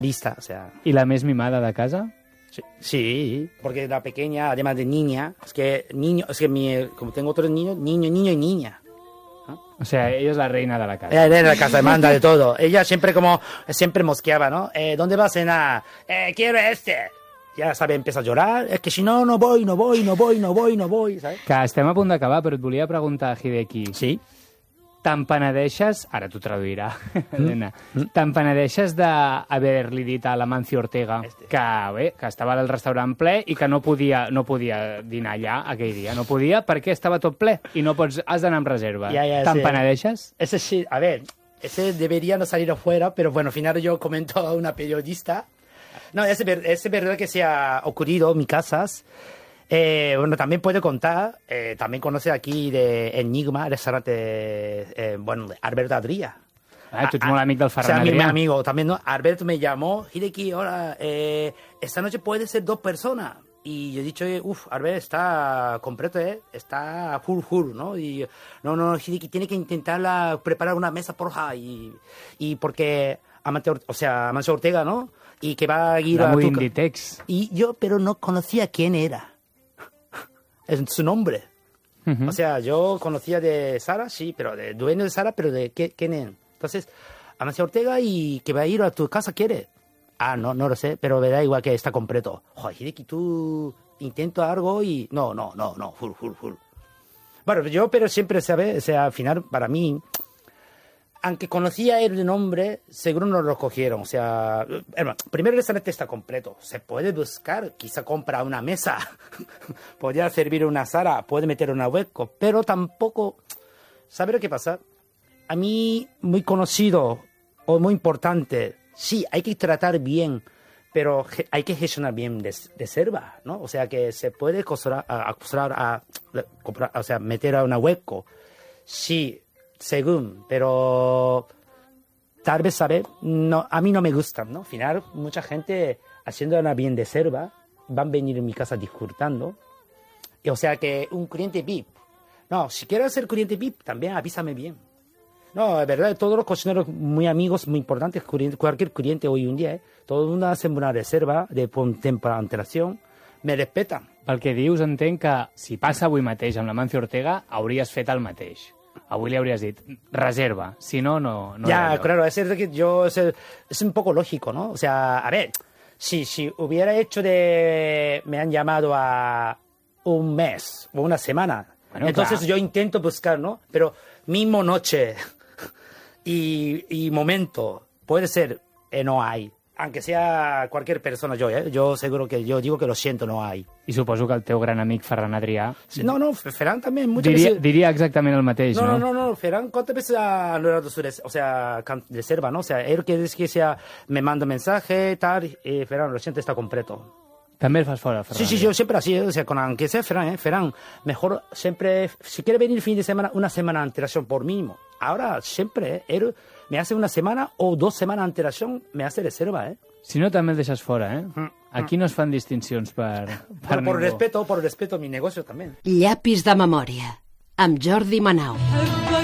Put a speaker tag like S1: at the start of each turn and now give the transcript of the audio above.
S1: lista, o sea...
S2: ¿Y la més mimada de casa?
S1: Sí, porque la pequeña, además de niña, como tengo otros niños, niño y niña.
S2: O sea, ella es la reina de la casa.
S1: Ella es la casa, manda de todo. Ella siempre mosqueaba, ¿no? ¿Dónde vas a cenar? Quiero este. Ja sabe, empieza a llorar. És que si no, no voy, ¿sabes?
S2: Que estem a punt d'acabar, però et volia preguntar, Hideki.
S1: Sí.
S2: Te'n penedeixes... Ara t'ho traduirà, Elena. Te'n penedeixes d'haver-li dit a l'Amancio Ortega que estava al restaurant ple i que no podia dinar allà aquell dia. No podia perquè estava tot ple i no pots... Has d'anar amb reserva. Te'n penedeixes?
S1: Ese sí, a ver, ese debería no salir afuera, pero bueno, al final yo comento a una periodista. No, es verdad que se ha ocurrido en mi casa. Bueno, también puede contar, también conoce aquí de Enigma, el restaurante, de Alberto Adrià.
S2: Tu ets molt amic del Ferran Adrià.
S1: Mi amigo también, ¿no? Alberto me llamó, Hideki, ahora, esta noche puede ser 2 personas. Y yo he dicho, Alberto está completo, está full, ¿no? Y no, Hideki tiene que intentar preparar una mesa, porja, y porque Amancio Ortega, ¿no? Y que va a ir
S2: a
S1: tu
S2: Inditex.
S1: Y yo, pero no conocía quién era. Es su nombre. O sea, yo conocía de Sara, sí, pero de dueño de Sara, pero de quién es. Entonces, Amancio Ortega y que va a ir a tu casa, ¿quiere? No lo sé, pero me da igual que está completo. Joder, Hideki, tú intento algo y... No, full. Bueno, pero siempre, ¿sabes? O sea, al final, para mí... Aunque conocía el nombre, seguro no lo cogieron. O sea, primero el restaurante está completo. Se puede buscar, quizá compra una mesa. Podría servir una sala, puede meter una hueco. Pero tampoco... ¿Sabe lo que pasa? A mí, muy conocido o muy importante, sí, hay que tratar bien, pero hay que gestionar bien de reserva, ¿no? O sea, que se puede meter a una hueco. Sí, según, pero tal vez, ¿sabes? No, a mí no me gustan, ¿no? Al final, mucha gente haciendo una bien de reserva van a venir en mi casa disfrutando. Y, o sea, que un cliente VIP. No, si quieres ser cliente VIP, también avísame bien. No, es verdad, todos los cocineros muy amigos, muy importantes, cualquier cliente hoy en día, todo el mundo hace una reserva de tiempo de antelación, me respetan.
S2: Pel que dius, entenc que si passa avui mateix amb l'Amancio Ortega, hauries fet el mateix. Avui li haurías dit, reserva, si no, no...
S1: Ya, claro, es un poco lógico, ¿no? O sea, a ver, si hubiera hecho me han llamado a un mes o una semana, bueno, entonces claro. Yo intento buscar, ¿no? Pero mismo noche y momento, puede ser, no hay. Aunque sea cualquier persona, yo seguro que yo digo que lo siento, no hay.
S2: I suposo que el teu gran amic Ferran Adrià...
S1: Sí, no, Ferran también muchas veces...
S2: Diria exactament el mateix, ¿no?
S1: No, Ferran, ¿cuántas veces ha anulado su reserva, no? O sea, él quiere que me manda mensaje, tal, y Ferran, lo siento, está completo.
S2: També el fas fora, Ferran?
S1: Sí, yo siempre así, o sea, aunque sea Ferran, Ferran, mejor siempre, si quiere venir fin de semana, una semana de antelación por mínimo. Ahora, siempre, él me hace una semana o 2 semanas de antelación, me hace reserva,
S2: Si no, també el deixes fora, Aquí no es fan distincions per
S1: ningú. Por respeto a mi negocio también.
S3: Llapis de memòria, amb Jordi Manau.